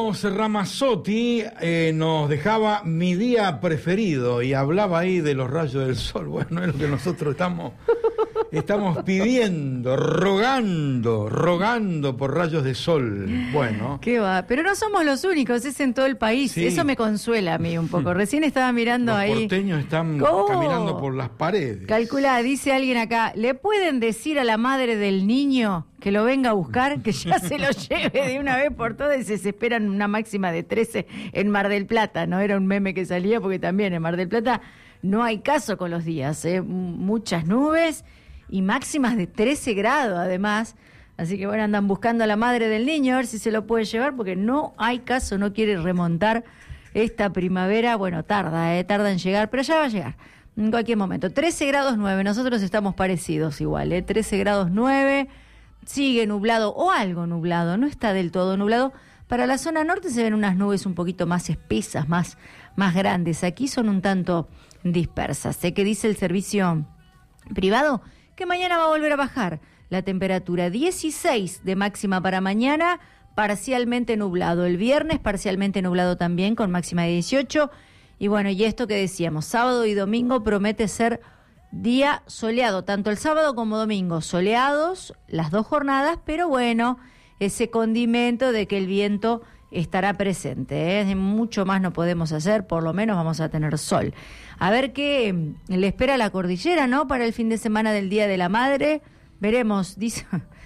Carlos Ramazzotti nos dejaba Mi día preferido y hablaba ahí de los rayos del sol. Bueno, es lo que nosotros estamos pidiendo, rogando por rayos de sol. Bueno. ¿Qué va? Pero no somos los únicos, es en todo el país. Sí. Eso me consuela a mí un poco. Recién estaba mirando ahí. Los porteños están caminando por las paredes. Calcula, dice alguien acá, ¿le pueden decir a la madre del niño que lo venga a buscar, que ya se lo lleve de una vez por todas? Y se esperan una máxima de 13 en Mar del Plata, ¿no? Era un meme que salía porque también en Mar del Plata no hay caso con los días, muchas nubes y máximas de 13 grados además. Así que bueno, andan buscando a la madre del niño a ver si se lo puede llevar porque no hay caso, no quiere remontar esta primavera. Bueno, tarda en llegar, pero ya va a llegar en cualquier momento. 13 grados 9, nosotros estamos parecidos igual, 13 grados 9. Sigue nublado o algo nublado, no está del todo nublado. Para la zona norte se ven unas nubes un poquito más espesas, más grandes. Aquí son un tanto dispersas. Sé que dice el servicio privado que mañana va a volver a bajar la temperatura. 16 de máxima para mañana, parcialmente nublado. El viernes parcialmente nublado también, con máxima de 18. Y bueno, y esto que decíamos, sábado y domingo promete ser día soleado, tanto el sábado como domingo, soleados las dos jornadas, pero bueno, ese condimento de que el viento estará presente, mucho más no podemos hacer, por lo menos vamos a tener sol. A ver qué le espera a la cordillera, ¿no? Para el fin de semana del Día de la Madre, veremos, dice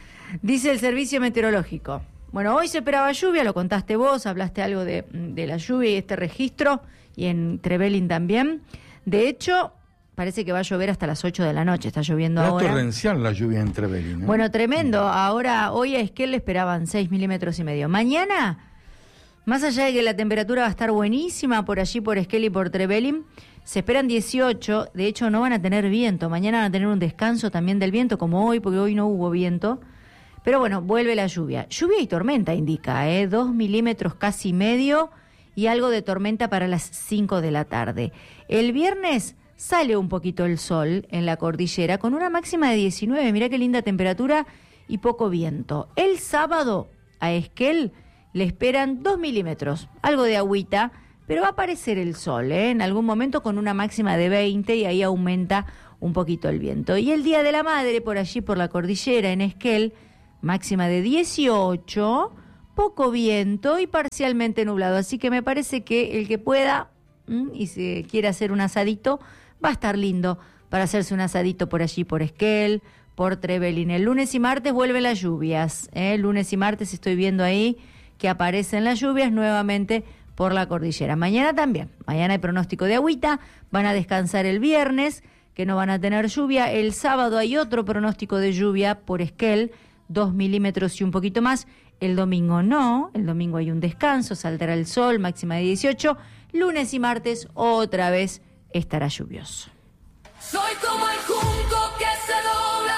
el servicio meteorológico. Bueno, hoy se esperaba lluvia, lo contaste vos, hablaste algo de la lluvia y este registro, y en Trevelin también. De hecho, parece que va a llover hasta las 8 de la noche, está lloviendo ahora. Es torrencial la lluvia en Trevelin, ¿eh? Bueno, tremendo. Hoy a Esquel le esperaban 6,5 milímetros. Mañana, más allá de que la temperatura va a estar buenísima por allí, por Esquel y por Trevelin, se esperan 18. De hecho, no van a tener viento. Mañana van a tener un descanso también del viento, como hoy, porque hoy no hubo viento. Pero bueno, vuelve la lluvia. Lluvia y tormenta indica, 2 milímetros casi medio y algo de tormenta para las 5 de la tarde. El viernes sale un poquito el sol en la cordillera con una máxima de 19, mirá qué linda temperatura y poco viento. El sábado a Esquel le esperan 2 milímetros, algo de agüita, pero va a aparecer el sol, en algún momento con una máxima de 20 y ahí aumenta un poquito el viento. Y el Día de la Madre por allí por la cordillera en Esquel, máxima de 18, poco viento y parcialmente nublado, así que me parece que el que pueda y se quiere hacer un asadito, va a estar lindo para hacerse un asadito por allí, por Esquel, por Trevelin. El lunes y martes vuelven las lluvias. Lunes y martes estoy viendo ahí que aparecen las lluvias nuevamente por la cordillera. Mañana también. Mañana hay pronóstico de agüita. Van a descansar el viernes, que no van a tener lluvia. El sábado hay otro pronóstico de lluvia por Esquel, 2 milímetros y un poquito más. El domingo no. El domingo hay un descanso, saldrá el sol, máxima de 18. Lunes y martes otra vez estará lluvioso. Soy como el junco que se dobla,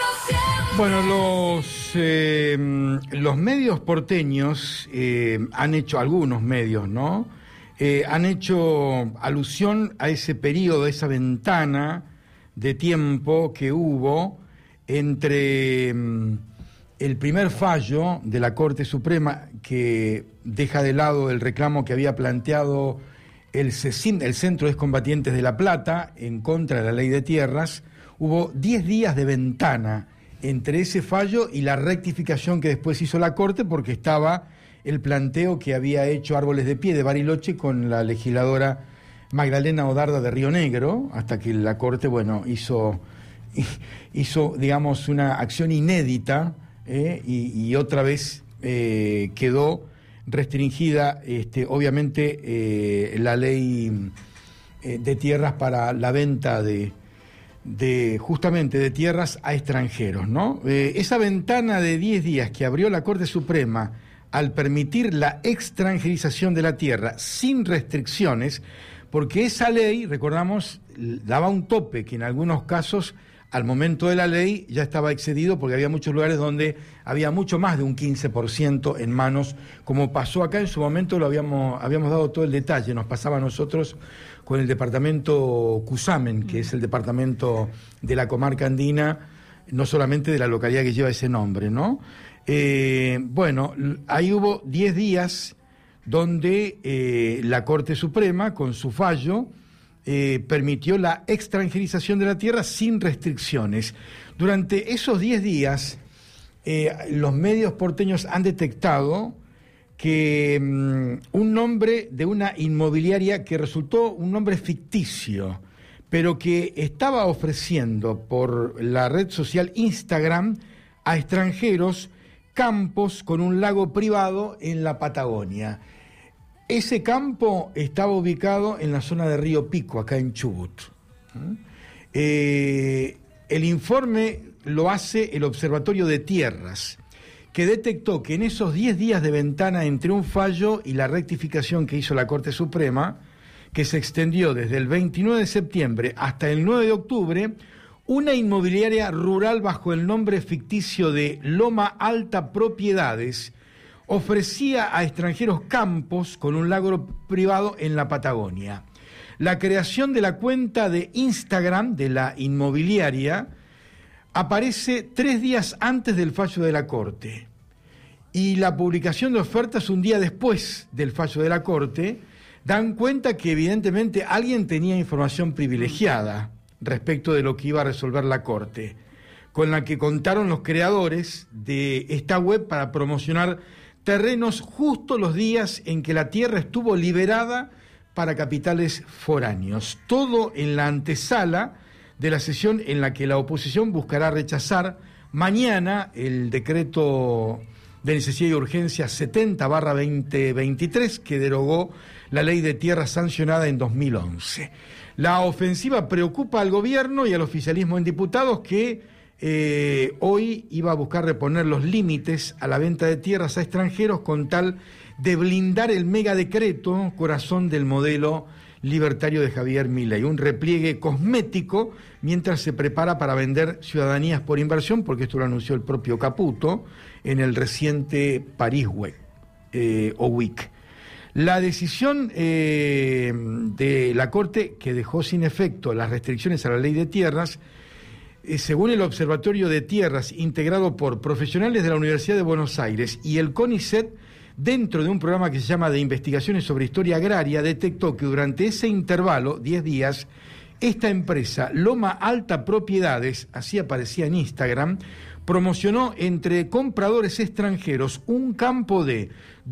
pero siempre. Bueno, los medios porteños han hecho, algunos medios, ¿no? Han hecho alusión a ese periodo, esa ventana de tiempo que hubo entre el primer fallo de la Corte Suprema, que deja de lado el reclamo que había planteado el CECIM, el Centro de Excombatientes de La Plata, en contra de la ley de tierras. Hubo 10 días de ventana entre ese fallo y la rectificación que después hizo la Corte, porque estaba el planteo que había hecho Árboles de Pie de Bariloche con la legisladora Magdalena Odarda de Río Negro, hasta que la Corte, bueno, hizo, digamos, una acción inédita, y otra vez quedó restringida, obviamente, la ley de tierras para la venta justamente de tierras a extranjeros, ¿no? Esa ventana de 10 días que abrió la Corte Suprema al permitir la extranjerización de la tierra sin restricciones, porque esa ley, recordamos, daba un tope que en algunos casos al momento de la ley ya estaba excedido, porque había muchos lugares donde había mucho más de un 15% en manos, como pasó acá en su momento. Habíamos dado todo el detalle, nos pasaba a nosotros con el departamento Cusamen, que es el departamento de la comarca andina, no solamente de la localidad que lleva ese nombre, ¿no? Bueno, ahí hubo 10 días donde la Corte Suprema, con su fallo, permitió la extranjerización de la tierra sin restricciones. Durante esos 10 días, los medios porteños han detectado que un nombre de una inmobiliaria que resultó un nombre ficticio, pero que estaba ofreciendo por la red social Instagram a extranjeros campos con un lago privado en la Patagonia. Ese campo estaba ubicado en la zona de Río Pico, acá en Chubut. El informe lo hace el Observatorio de Tierras, que detectó que en esos 10 días de ventana entre un fallo y la rectificación que hizo la Corte Suprema, que se extendió desde el 29 de septiembre hasta el 9 de octubre, una inmobiliaria rural bajo el nombre ficticio de Loma Alta Propiedades ofrecía a extranjeros campos con un lago privado en la Patagonia. La creación de la cuenta de Instagram de la inmobiliaria aparece 3 días antes del fallo de la Corte, y la publicación de ofertas un día después del fallo de la Corte dan cuenta que evidentemente alguien tenía información privilegiada respecto de lo que iba a resolver la Corte, con la que contaron los creadores de esta web para promocionar terrenos justo los días en que la tierra estuvo liberada para capitales foráneos. Todo en la antesala de la sesión en la que la oposición buscará rechazar mañana el decreto de necesidad y urgencia 70/2023 que derogó la ley de tierras sancionada en 2011. La ofensiva preocupa al gobierno y al oficialismo en diputados, que hoy iba a buscar reponer los límites a la venta de tierras a extranjeros con tal de blindar el megadecreto, corazón del modelo libertario de Javier Milei, un repliegue cosmético mientras se prepara para vender ciudadanías por inversión, porque esto lo anunció el propio Caputo en el reciente Paris Week. La decisión de la Corte, que dejó sin efecto las restricciones a la ley de tierras, según el Observatorio de Tierras, integrado por profesionales de la Universidad de Buenos Aires y el CONICET, dentro de un programa que se llama de investigaciones sobre historia agraria, detectó que durante ese intervalo, 10 días, esta empresa, Loma Alta Propiedades, así aparecía en Instagram, promocionó entre compradores extranjeros un campo de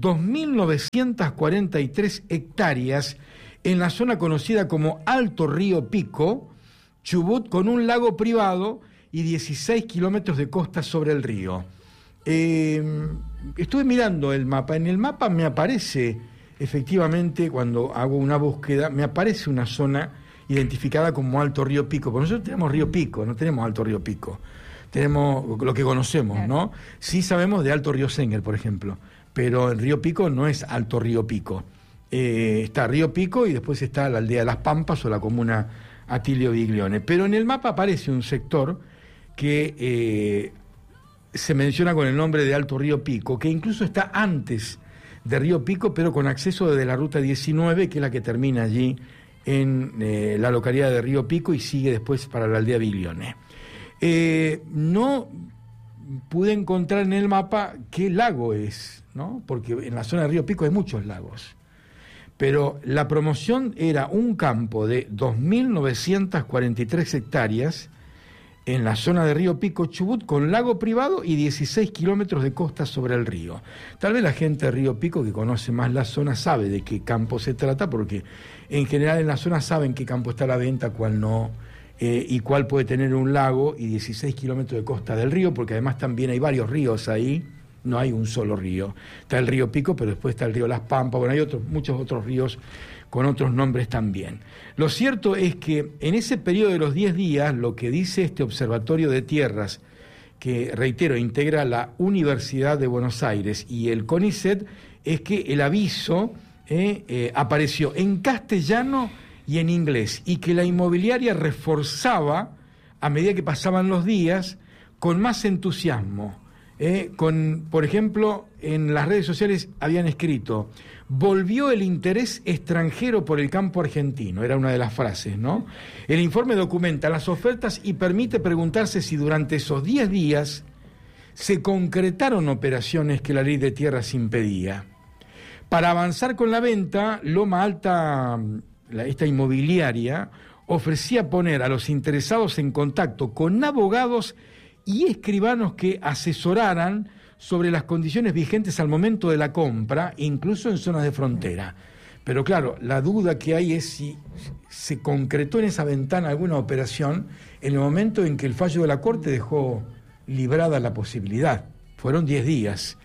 2.943 hectáreas en la zona conocida como Alto Río Pico, Chubut, con un lago privado y 16 kilómetros de costa sobre el río. Estuve mirando el mapa. En el mapa me aparece, efectivamente, cuando hago una búsqueda, me aparece una zona identificada como Alto Río Pico. Porque nosotros tenemos Río Pico, no tenemos Alto Río Pico. Tenemos lo que conocemos, ¿no? Sí sabemos de Alto Río Sengel, por ejemplo, pero el Río Pico no es Alto Río Pico. Está Río Pico y después está la aldea de Las Pampas o la comuna Atilio Biglione. Pero en el mapa aparece un sector que se menciona con el nombre de Alto Río Pico, que incluso está antes de Río Pico, pero con acceso desde la ruta 19, que es la que termina allí en la localidad de Río Pico y sigue después para la aldea Biglione. No pude encontrar en el mapa qué lago es, ¿no? Porque en la zona de Río Pico hay muchos lagos. Pero la promoción era un campo de 2.943 hectáreas en la zona de Río Pico, Chubut, con lago privado y 16 kilómetros de costa sobre el río. Tal vez la gente de Río Pico, que conoce más la zona, sabe de qué campo se trata, porque en general en la zona saben qué campo está a la venta, cuál no, y cuál puede tener un lago y 16 kilómetros de costa del río, porque además también hay varios ríos ahí. No hay un solo río. Está el río Pico, pero después está el río Las Pampas, bueno, hay muchos otros ríos con otros nombres también. Lo cierto es que en ese periodo de los 10 días, lo que dice este Observatorio de Tierras, que, reitero, integra la Universidad de Buenos Aires y el CONICET, es que el aviso apareció en castellano y en inglés, y que la inmobiliaria reforzaba, a medida que pasaban los días, con más entusiasmo. Por ejemplo, en las redes sociales habían escrito: volvió el interés extranjero por el campo argentino, era una de las frases, ¿no? El informe documenta las ofertas y permite preguntarse si durante esos 10 días se concretaron operaciones que la ley de tierras impedía. Para avanzar con la venta, Loma Alta, esta inmobiliaria, ofrecía poner a los interesados en contacto con abogados y escribanos que asesoraran sobre las condiciones vigentes al momento de la compra, incluso en zonas de frontera. Pero claro, la duda que hay es si se concretó en esa ventana alguna operación en el momento en que el fallo de la Corte dejó librada la posibilidad. Fueron 10 días.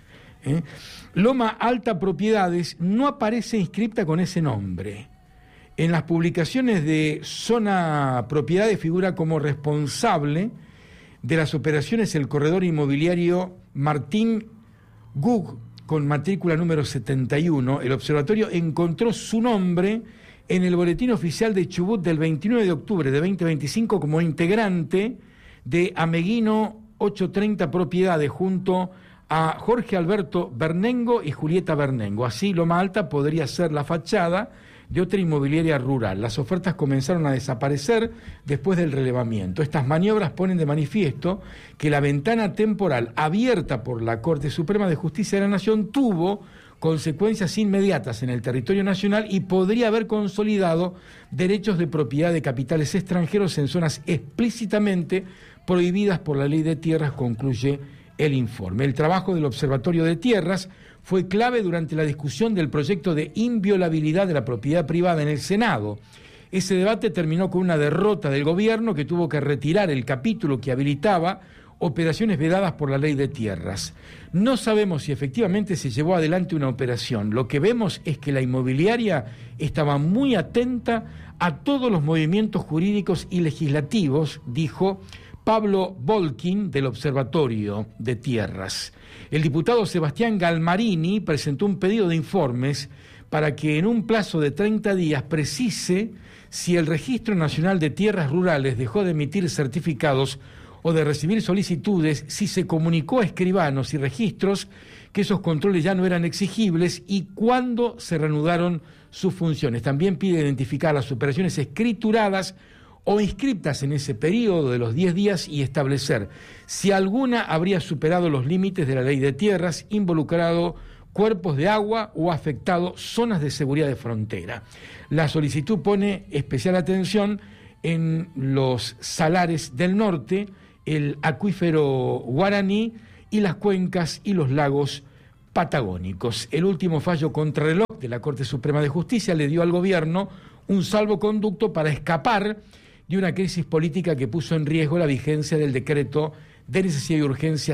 Loma Alta Propiedades no aparece inscripta con ese nombre. En las publicaciones de Zona Propiedades figura como responsable de las operaciones el corredor inmobiliario Martín Gug, con matrícula número 71. El observatorio encontró su nombre en el boletín oficial de Chubut del 29 de octubre de 2025 como integrante de Ameguino 830 Propiedades junto a Jorge Alberto Bernengo y Julieta Bernengo. Así, Loma Alta podría ser la fachada de otra inmobiliaria rural. Las ofertas comenzaron a desaparecer después del relevamiento. Estas maniobras ponen de manifiesto que la ventana temporal abierta por la Corte Suprema de Justicia de la Nación tuvo consecuencias inmediatas en el territorio nacional y podría haber consolidado derechos de propiedad de capitales extranjeros en zonas explícitamente prohibidas por la Ley de Tierras, concluye el informe. El trabajo del Observatorio de Tierras fue clave durante la discusión del proyecto de inviolabilidad de la propiedad privada en el Senado. Ese debate terminó con una derrota del gobierno que tuvo que retirar el capítulo que habilitaba operaciones vedadas por la Ley de Tierras. No sabemos si efectivamente se llevó adelante una operación. Lo que vemos es que la inmobiliaria estaba muy atenta a todos los movimientos jurídicos y legislativos, dijo Pablo Volkin del Observatorio de Tierras. El diputado Sebastián Galmarini presentó un pedido de informes para que en un plazo de 30 días precise si el Registro Nacional de Tierras Rurales dejó de emitir certificados o de recibir solicitudes, si se comunicó a escribanos y registros que esos controles ya no eran exigibles y cuándo se reanudaron sus funciones. También pide identificar las operaciones escrituradas o inscriptas en ese periodo de los 10 días y establecer si alguna habría superado los límites de la Ley de Tierras, involucrado cuerpos de agua o afectado zonas de seguridad de frontera. La solicitud pone especial atención en los salares del norte, el acuífero guaraní y las cuencas y los lagos patagónicos. El último fallo contrarreloj de la Corte Suprema de Justicia le dio al gobierno un salvoconducto para escapar de una crisis política que puso en riesgo la vigencia del decreto de necesidad y urgencia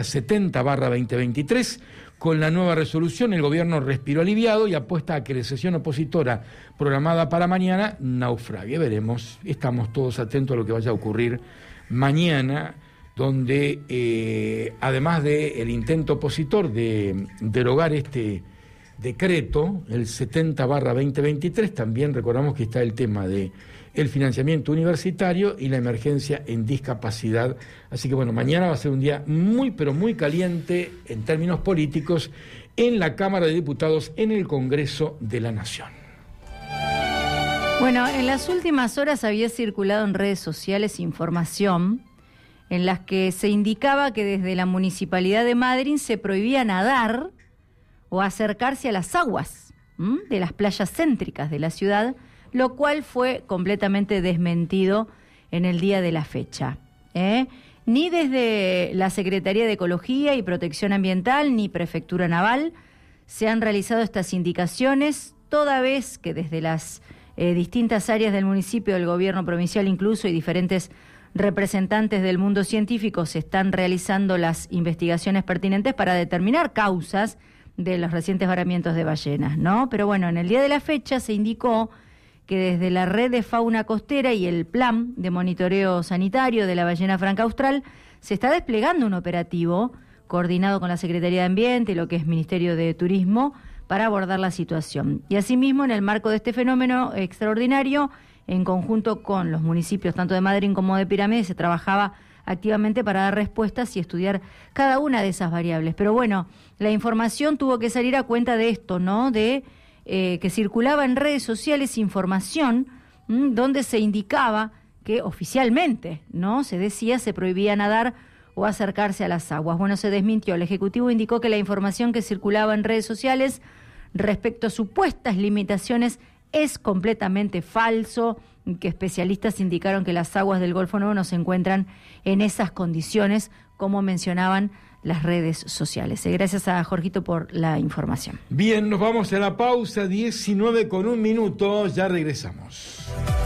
70/2023. Con la nueva resolución, el gobierno respiró aliviado y apuesta a que la sesión opositora programada para mañana naufrague. Veremos, estamos todos atentos a lo que vaya a ocurrir mañana, donde además del intento opositor de derogar este decreto, el 70/2023, también recordamos que está el tema de el financiamiento universitario y la emergencia en discapacidad. Así que bueno, mañana va a ser un día muy, pero muy caliente en términos políticos en la Cámara de Diputados, en el Congreso de la Nación. Bueno, en las últimas horas había circulado en redes sociales información en las que se indicaba que desde la Municipalidad de Madryn se prohibía nadar o acercarse a las aguas de las playas céntricas de la ciudad, lo cual fue completamente desmentido en el día de la fecha. Ni desde la Secretaría de Ecología y Protección Ambiental ni Prefectura Naval se han realizado estas indicaciones, toda vez que desde las distintas áreas del municipio, del gobierno provincial incluso, y diferentes representantes del mundo científico se están realizando las investigaciones pertinentes para determinar causas de los recientes varamientos de ballenas, ¿no? Pero bueno, en el día de la fecha se indicó que desde la red de fauna costera y el plan de monitoreo sanitario de la ballena franca austral se está desplegando un operativo coordinado con la Secretaría de Ambiente y lo que es Ministerio de Turismo para abordar la situación. Y asimismo, en el marco de este fenómeno extraordinario, en conjunto con los municipios tanto de Madryn como de Pirámides, se trabajaba activamente para dar respuestas y estudiar cada una de esas variables. Pero bueno, la información tuvo que salir a cuenta de esto, ¿no? De que circulaba en redes sociales información donde se indicaba que oficialmente, ¿no? Se decía, se prohibía nadar o acercarse a las aguas. Bueno, se desmintió. El Ejecutivo indicó que la información que circulaba en redes sociales respecto a supuestas limitaciones es completamente falso, que especialistas indicaron que las aguas del Golfo Nuevo no se encuentran en esas condiciones, como mencionaban las redes sociales. Gracias a Jorgito por la información. Bien, nos vamos a la pausa, 19 con 1 minuto, ya regresamos.